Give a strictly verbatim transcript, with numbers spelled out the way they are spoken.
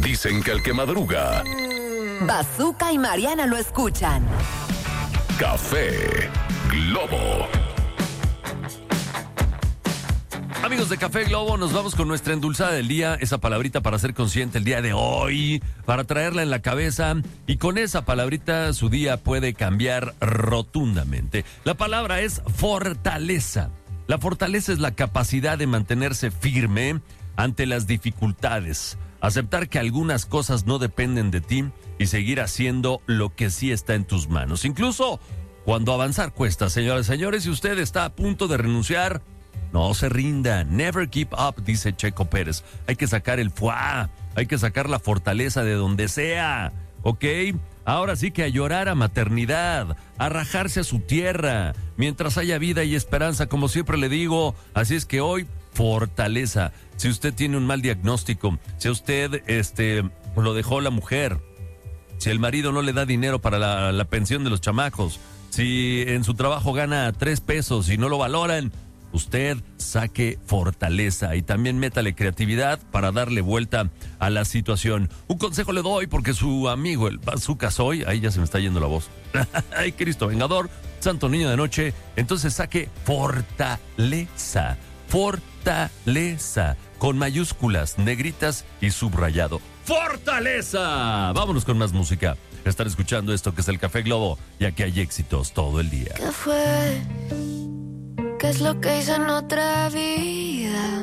Dicen que el que madruga... Bazooka y Mariana lo escuchan. Café Globo. Amigos de Café Globo, nos vamos con nuestra endulzada del día, esa palabrita para ser consciente el día de hoy, para traerla en la cabeza, y con esa palabrita su día puede cambiar rotundamente. La palabra es fortaleza. La fortaleza es la capacidad de mantenerse firme ante las dificultades, aceptar que algunas cosas no dependen de ti y seguir haciendo lo que sí está en tus manos. Incluso cuando avanzar cuesta, señoras y señores, si usted está a punto de renunciar, no se rinda, never give up, dice Checo Pérez. Hay que sacar el fuá, hay que sacar la fortaleza de donde sea, ¿ok? Ahora sí que a llorar a maternidad, a rajarse a su tierra, mientras haya vida y esperanza, como siempre le digo. Así es que hoy, fortaleza. Si usted tiene un mal diagnóstico, si usted este, lo dejó la mujer, si el marido no le da dinero para la, la pensión de los chamacos, si en su trabajo gana tres pesos y no lo valoran, usted saque fortaleza y también métale creatividad para darle vuelta a la situación. Un consejo le doy porque su amigo, el Bazooka soy, ahí ya se me está yendo la voz. Ay, Cristo Vengador, Santo Niño de Noche. Entonces saque fortaleza, fortaleza, con mayúsculas, negritas y subrayado. ¡Fortaleza! Vámonos con más música. Estar escuchando esto que es el Café Globo, ya que hay éxitos todo el día. ¿Qué fue? ¿Qué es lo que hice en otra vida?